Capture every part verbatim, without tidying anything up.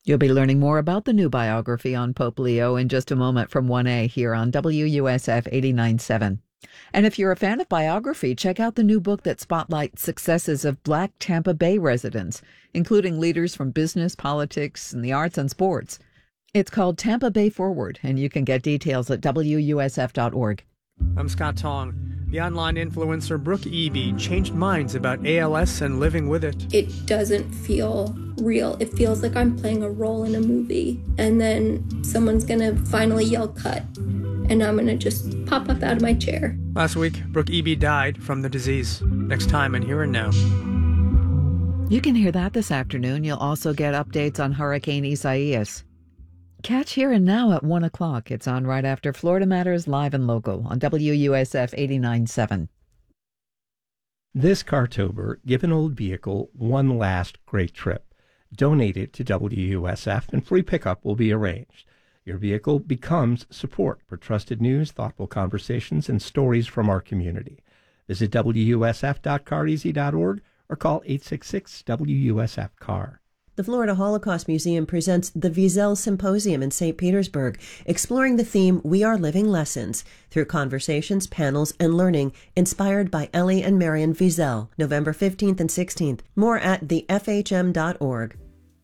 You'll be learning more about the new biography on Pope Leo in just a moment from one A here on W U S F eighty-nine point seven. And if you're a fan of biography, check out the new book that spotlights successes of Black Tampa Bay residents, including leaders from business, politics, and the arts and sports. It's called Tampa Bay Forward, and you can get details at W U S F dot org. I'm Scott Tong. The online influencer Brooke Eby changed minds about A L S and living with it. It doesn't feel real. It feels like I'm playing a role in a movie, and then someone's gonna finally yell cut, and I'm gonna just pop up out of my chair. Last week, Brooke Eby died from the disease. Next time on Here and Now. You can hear that this afternoon. You'll also get updates on Hurricane Isaias. Catch Here and Now at one o'clock. It's on right after Florida Matters Live and Local on W U S F eighty-nine point seven. This Cartober, give an old vehicle one last great trip. Donate it to W U S F and free pickup will be arranged. Your vehicle becomes support for trusted news, thoughtful conversations, and stories from our community. Visit W U S F dot car easy dot org or call eight six six W U S F C A R. The Florida Holocaust Museum presents the Wiesel Symposium in Saint Petersburg, exploring the theme We Are Living Lessons through conversations, panels, and learning inspired by Elie and Marion Wiesel, November fifteenth and sixteenth. More at the F H M dot org.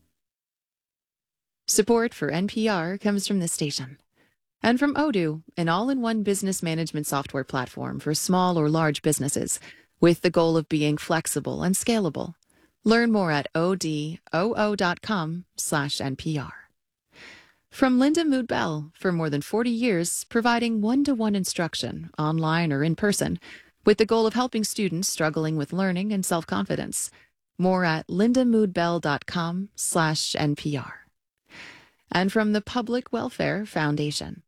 Support for N P R comes from this station. And from Odoo, an all-in-one business management software platform for small or large businesses, with the goal of being flexible and scalable. Learn more at odoo dot com slash N P R. From Linda Mood Bell, for more than forty years, providing one-to-one instruction, online or in person, with the goal of helping students struggling with learning and self-confidence. More at linda mood bell dot com slash N P R. And from the Public Welfare Foundation.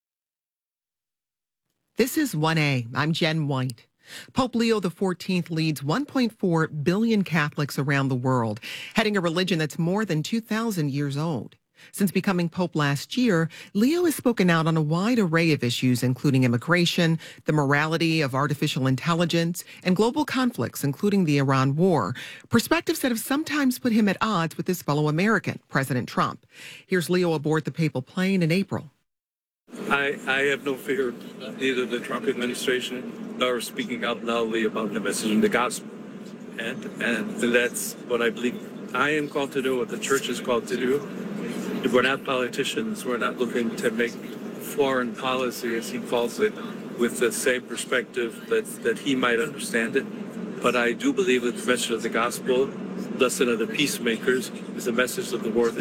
This is one A. I'm Jen White. Pope Leo the fourteenth leads one point four billion Catholics around the world, heading a religion that's more than two thousand years old. Since becoming Pope last year, Leo has spoken out on a wide array of issues, including immigration, the morality of artificial intelligence, and global conflicts, including the Iran war, perspectives that have sometimes put him at odds with his fellow American, President Trump. Here's Leo aboard the papal plane in April. I, I have no fear, neither the Trump administration nor speaking out loudly about the message of the gospel. And, and that's what I believe I am called to do, what the church is called to do. We're not politicians. We're not looking to make foreign policy, as he calls it, with the same perspective that, that he might understand it. But I do believe that the message of the gospel, lesson of the peacemakers, is the message of the war.